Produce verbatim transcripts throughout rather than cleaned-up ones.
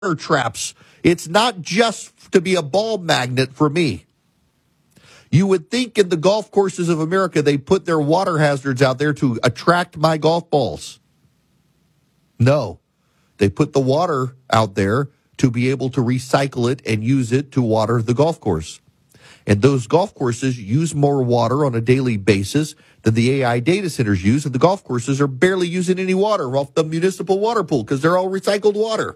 traps. It's not just to be a ball magnet for me. You would think in the golf courses of America, they put their water hazards out there to attract my golf balls. No, they put the water out there to be able to recycle it and use it to water the golf course. And those golf courses use more water on a daily basis than the A I data centers use, and the golf courses are barely using any water off the municipal water pool because they're all recycled water.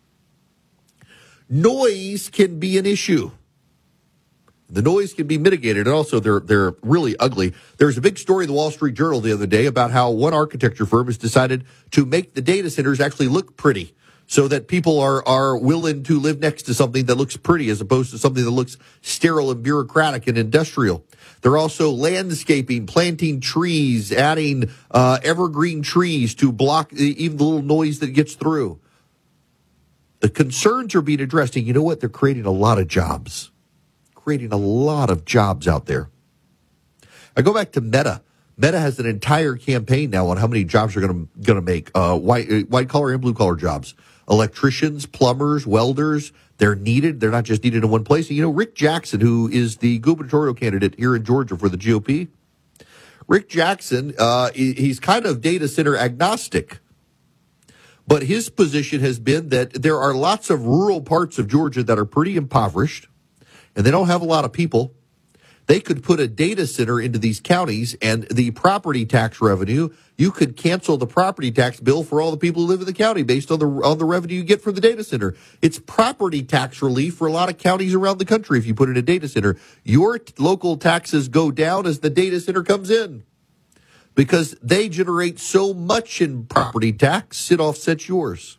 Noise can be an issue. The noise can be mitigated, and also they're they're really ugly. There's a big story in the Wall Street Journal the other day about how one architecture firm has decided to make the data centers actually look pretty so that people are, are willing to live next to something that looks pretty as opposed to something that looks sterile and bureaucratic and industrial. They're also landscaping, planting trees, adding uh, evergreen trees to block even the little noise that gets through. The concerns are being addressed, and you know what? They're creating a lot of jobs. Creating a lot of jobs out there. I go back to Meta. Meta has an entire campaign now on how many jobs they're going to going to make, uh, white white collar and blue collar jobs. Electricians, plumbers, welders, they're needed. They're not just needed in one place. And, you know, Rick Jackson, who is the gubernatorial candidate here in Georgia for the G O P, Rick Jackson, uh, he's kind of data center agnostic. But his position has been that there are lots of rural parts of Georgia that are pretty impoverished, and they don't have a lot of people. They could put a data center into these counties, and the property tax revenue, you could cancel the property tax bill for all the people who live in the county based on the on the revenue you get from the data center. It's property tax relief for a lot of counties around the country if you put in a data center. Your t- local taxes go down as the data center comes in because they generate so much in property tax, it offsets yours.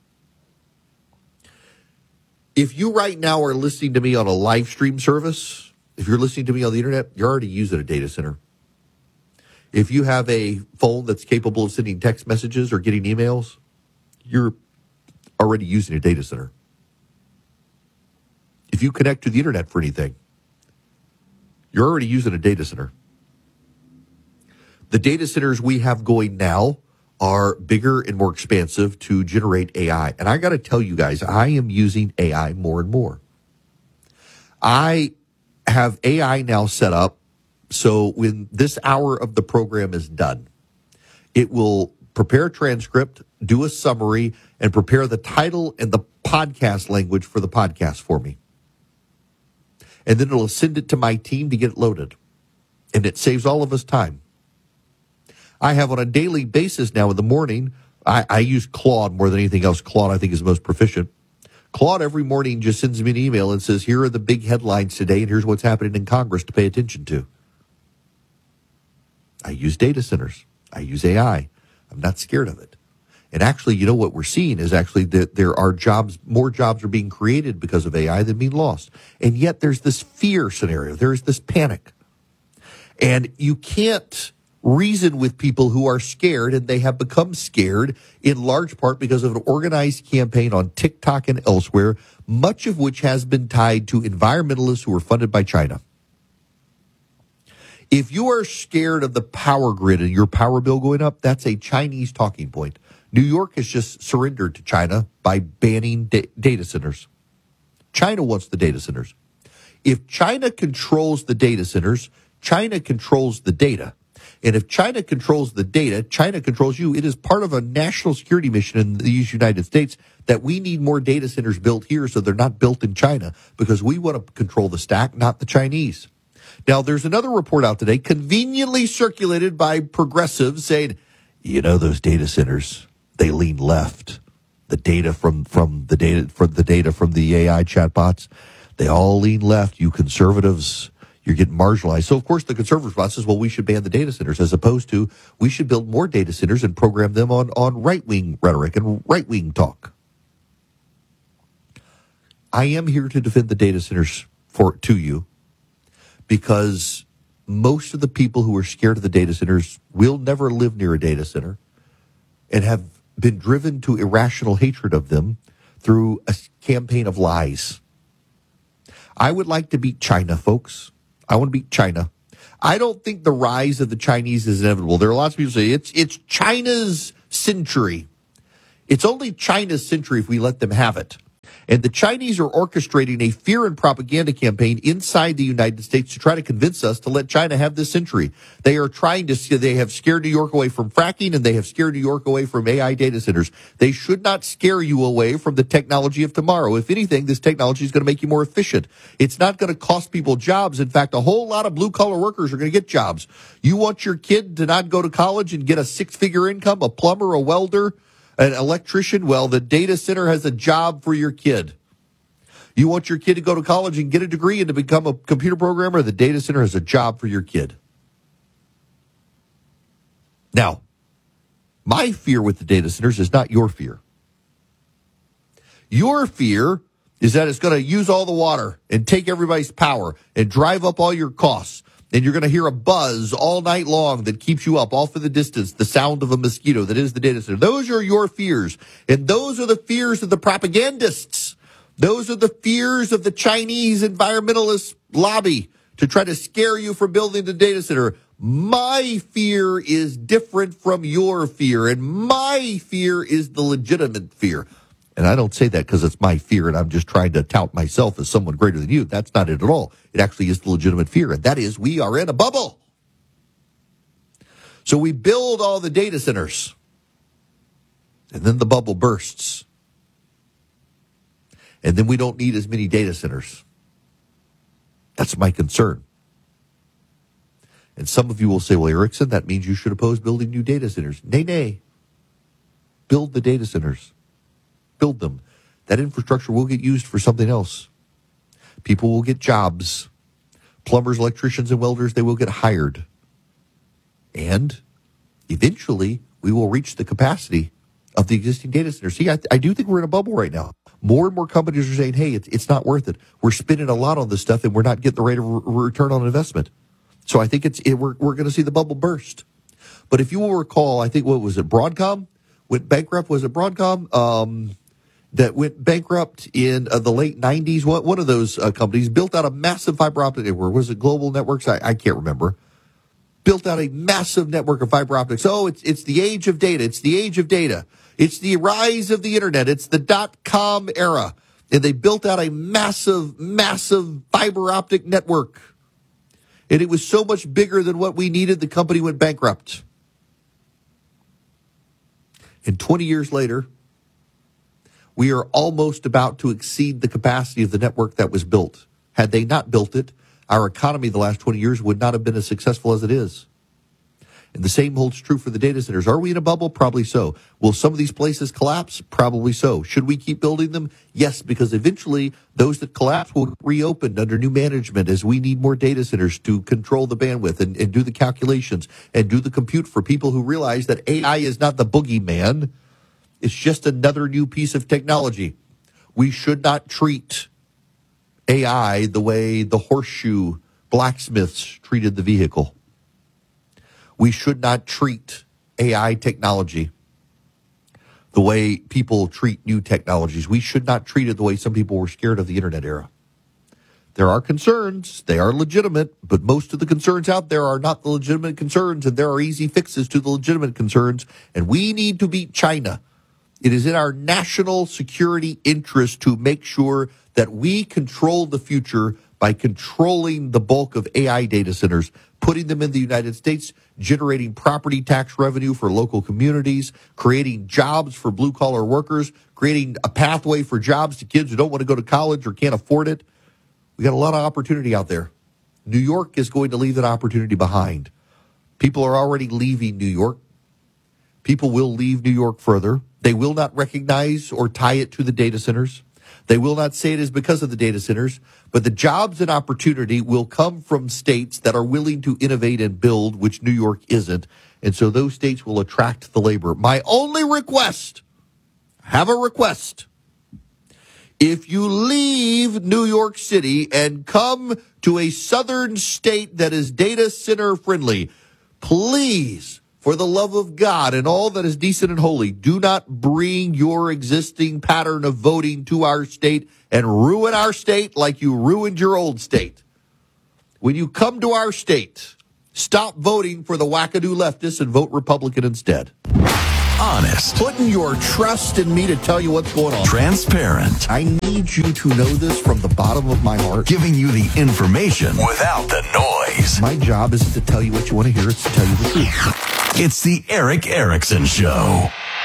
If you right now are listening to me on a live stream service, if you're listening to me on the internet, you're already using a data center. If you have a phone that's capable of sending text messages or getting emails, you're already using a data center. If you connect to the internet for anything, you're already using a data center. The data centers we have going now are bigger and more expansive to generate A I. And I got to tell you guys, I am using A I more and more. I have A I now set up so when this hour of the program is done, it will prepare a transcript, do a summary, and prepare the title and the podcast language for the podcast for me. And then it'll send it to my team to get it loaded. And it saves all of us time. I have on a daily basis now in the morning, I, I use Claude more than anything else. Claude, I think, is the most proficient. Claude every morning just sends me an email and says, here are the big headlines today, and here's what's happening in Congress to pay attention to. I use data centers. I use A I. I'm not scared of it. And actually, you know what we're seeing is actually that there are jobs, more jobs are being created because of A I than being lost. And yet there's this fear scenario. There's this panic. And you can't reason with people who are scared, and they have become scared in large part because of an organized campaign on TikTok and elsewhere, much of which has been tied to environmentalists who are funded by China. If you are scared of the power grid and your power bill going up, that's a Chinese talking point. New York has just surrendered to China by banning da- data centers. China wants the data centers. If China controls the data centers, China controls the data. And if China controls the data, China controls you. It is part of a national security mission in the United States that we need more data centers built here so they're not built in China because we want to control the stack, not the Chinese. Now, there's another report out today, conveniently circulated by progressives, saying, you know, those data centers, they lean left. The data from, from the data from the data from the A I chatbots, they all lean left. You conservatives, you're getting marginalized. So, of course, the conservative response is, well, we should ban the data centers, as opposed to we should build more data centers and program them on, on right-wing rhetoric and right-wing talk. I am here to defend the data centers for to you because most of the people who are scared of the data centers will never live near a data center and have been driven to irrational hatred of them through a campaign of lies. I would like to beat China, folks. I want to beat China. I don't think the rise of the Chinese is inevitable. There are lots of people who say it's it's China's century. It's only China's century if we let them have it. And the Chinese are orchestrating a fear and propaganda campaign inside the United States to try to convince us to let China have this century. They are trying to, they have scared New York away from fracking, and they have scared New York away from A I data centers. They should not scare you away from the technology of tomorrow. If anything, this technology is going to make you more efficient. It's not going to cost people jobs. In fact, a whole lot of blue-collar workers are going to get jobs. You want your kid to not go to college and get a six-figure income, a plumber, a welder, an electrician? Well, the data center has a job for your kid. You want your kid to go to college and get a degree and to become a computer programmer? The data center has a job for your kid. Now, my fear with the data centers is not your fear. Your fear is that it's going to use all the water and take everybody's power and drive up all your costs. And you're going to hear a buzz all night long that keeps you up, all for the distance, the sound of a mosquito that is the data center. Those are your fears. And those are the fears of the propagandists. Those are the fears of the Chinese environmentalist lobby to try to scare you from building the data center. My fear is different from your fear, and my fear is the legitimate fear. And I don't say that because it's my fear and I'm just trying to tout myself as someone greater than you. That's not it at all. It actually is the legitimate fear, and that is we are in a bubble. So we build all the data centers, and then the bubble bursts. And then we don't need as many data centers. That's my concern. And some of you will say, well, Erickson, that means you should oppose building new data centers. Nay, nay. Build the data centers. Build them. That infrastructure will get used for something else. People will get jobs. Plumbers, electricians, and welders, they will get hired. And eventually, we will reach the capacity of the existing data centers. See, I, I do think we're in a bubble right now. More and more companies are saying, hey, it's, it's not worth it. We're spending a lot on this stuff, and we're not getting the rate of re- return on investment. So I think it's it, we're, we're going to see the bubble burst. But if you will recall, I think, what was it, Broadcom went bankrupt? Was it Broadcom? Um... that went bankrupt in uh, the late nineties. One, one of those uh, companies built out a massive fiber optic network. Was it Global Networks? I, I can't remember. Built out a massive network of fiber optics. Oh, it's it's the age of data. It's the age of data. It's the rise of the internet. It's the dot-com era. And they built out a massive, massive fiber optic network. And it was so much bigger than what we needed, the company went bankrupt. And twenty years later, we are almost about to exceed the capacity of the network that was built. Had they not built it, our economy the last twenty years would not have been as successful as it is. And the same holds true for the data centers. Are we in a bubble? Probably so. Will some of these places collapse? Probably so. Should we keep building them? Yes, because eventually those that collapse will reopen under new management as we need more data centers to control the bandwidth and, and do the calculations and do the compute for people who realize that A I is not the boogeyman. It's just another new piece of technology. We should not treat A I the way the horseshoe blacksmiths treated the vehicle. We should not treat A I technology the way people treat new technologies. We should not treat it the way some people were scared of the internet era. There are concerns. They are legitimate, but most of the concerns out there are not the legitimate concerns, and there are easy fixes to the legitimate concerns, and we need to beat China. It is in our national security interest to make sure that we control the future by controlling the bulk of A I data centers, putting them in the United States, generating property tax revenue for local communities, creating jobs for blue-collar workers, creating a pathway for jobs to kids who don't want to go to college or can't afford it. We got a lot of opportunity out there. New York is going to leave that opportunity behind. People are already leaving New York. People will leave New York further. They will not recognize or tie it to the data centers. They will not say it is because of the data centers, but the jobs and opportunity will come from states that are willing to innovate and build, which New York isn't. And so those states will attract the labor. My only request, have a request. If you leave New York City and come to a southern state that is data center friendly, please, for the love of God and all that is decent and holy, do not bring your existing pattern of voting to our state and ruin our state like you ruined your old state. When you come to our state, stop voting for the wackadoo leftists and vote Republican instead. Honest. Putting your trust in me to tell you what's going on. Transparent. I need you to know this from the bottom of my heart. Giving you the information without the noise. My job isn't to tell you what you want to hear, it's to tell you the truth. It's the Erick Erickson Show.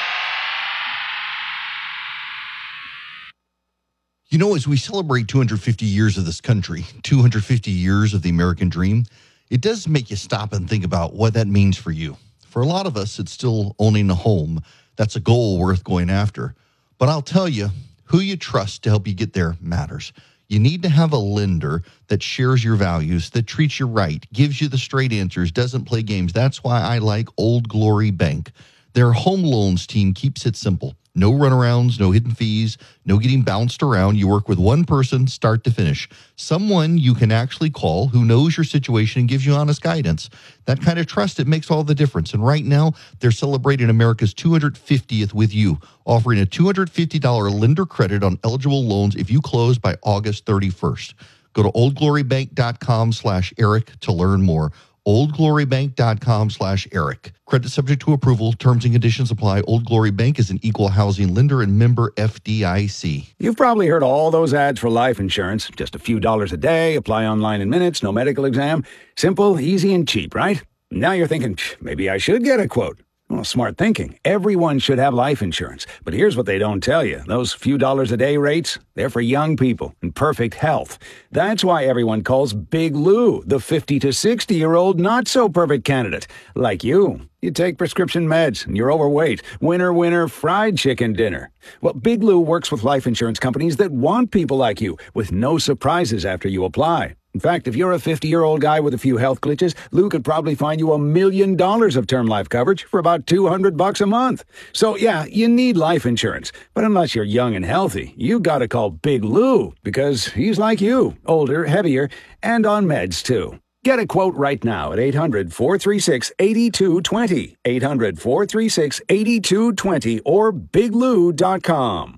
You know, as we celebrate two hundred fifty years of this country, two hundred fifty years of the American dream, it does make you stop and think about what that means for you. For a lot of us, it's still owning a home. That's a goal worth going after. But I'll tell you, who you trust to help you get there matters. You need to have a lender that shares your values, that treats you right, gives you the straight answers, doesn't play games. That's why I like Old Glory Bank. Their home loans team keeps it simple. No runarounds, no hidden fees, no getting bounced around. You work with one person, start to finish. Someone you can actually call who knows your situation and gives you honest guidance. That kind of trust, it makes all the difference. And right now, they're celebrating America's two hundred fiftieth with you, offering a two hundred fifty dollars lender credit on eligible loans if you close by August thirty-first. Go to oldglorybank.com slash Eric to learn more. oldglorybank.com slash Eric. Credit subject to approval. Terms and conditions apply. Old Glory Bank is an equal housing lender and member F D I C. You've probably heard all those ads for life insurance. Just a few dollars a day, apply online in minutes, no medical exam. Simple, easy, and cheap, right? Now you're thinking, maybe I should get a quote. Well, smart thinking. Everyone should have life insurance. But here's what they don't tell you. Those few dollars a day rates, they're for young people in perfect health. That's why everyone calls Big Lou the fifty to sixty-year-old not-so-perfect candidate. Like you. You take prescription meds and you're overweight. Winner, winner, fried chicken dinner. Well, Big Lou works with life insurance companies that want people like you with no surprises after you apply. In fact, if you're a fifty-year-old guy with a few health glitches, Lou could probably find you a million dollars of term life coverage for about two hundred bucks a month. So, yeah, you need life insurance. But unless you're young and healthy, you gotta call Big Lou because he's like you, older, heavier, and on meds, too. Get a quote right now at eight hundred, four three six, eight two two zero, eight hundred, four three six, eight two two zero, or big lou dot com.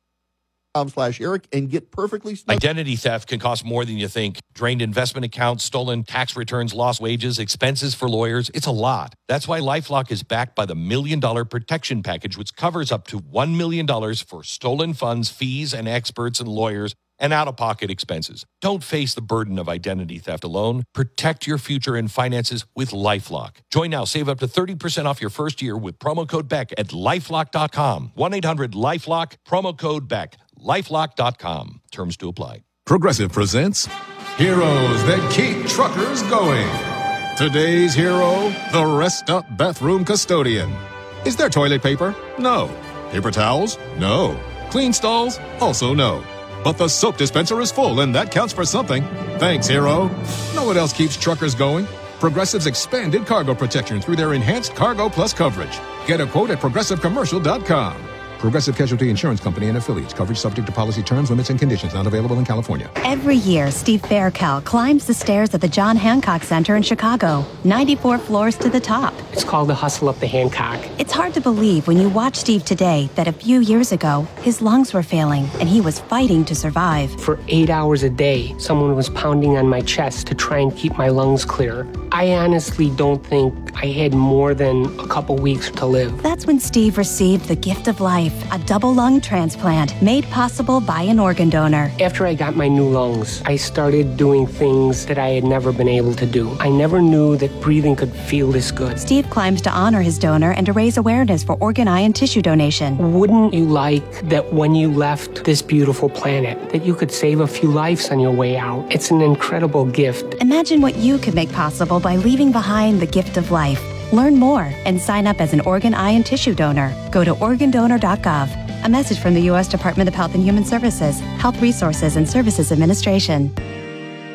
slash Eric and get perfectly snug. Identity theft can cost more than you think. Drained investment accounts, stolen tax returns, lost wages, expenses for lawyers. It's a lot. That's why LifeLock is backed by the Million Dollar Protection Package, which covers up to one million dollars for stolen funds, fees, and experts and lawyers, and out-of-pocket expenses. Don't face the burden of identity theft alone. Protect your future and finances with LifeLock. Join now. Save up to thirty percent off your first year with promo code Beck at lifelock dot com. one eight hundred lifelock, promo code Beck. lifelock dot com. Terms to apply. Progressive presents Heroes That Keep Truckers Going. Today's hero, the Rest Up Bathroom Custodian. Is there toilet paper? No. Paper towels? No. Clean stalls? Also no. But the soap dispenser is full, and that counts for something. Thanks, hero. Know what else keeps truckers going? Progressive's expanded cargo protection through their enhanced Cargo Plus coverage. Get a quote at progressive commercial dot com. Progressive Casualty Insurance Company and affiliates. Coverage subject to policy terms, limits, and conditions. Not available in California. Every year, Steve Faircal climbs the stairs at the John Hancock Center in Chicago, ninety-four floors to the top. It's called the Hustle Up the Hancock. It's hard to believe when you watch Steve today that a few years ago, his lungs were failing and he was fighting to survive. For eight hours a day, someone was pounding on my chest to try and keep my lungs clear. I honestly don't think I had more than a couple weeks to live. That's when Steve received the gift of life, a double lung transplant made possible by an organ donor. After I got my new lungs, I started doing things that I had never been able to do. I never knew that breathing could feel this good. Steve climbs to honor his donor and to raise awareness for organ, eye, and tissue donation. Wouldn't you like that when you left this beautiful planet, that you could save a few lives on your way out? It's an incredible gift. Imagine what you could make possible by leaving behind the gift of life. Learn more and sign up as an organ, eye, and tissue donor. Go to organ donor dot gov. A message from the U S Department of Health and Human Services, Health Resources and Services Administration.